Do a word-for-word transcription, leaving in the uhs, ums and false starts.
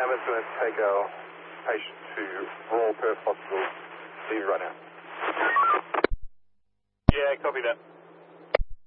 ambulance going to take our patient to Royal Perth Hospital. Leave right now. Yeah, copy that.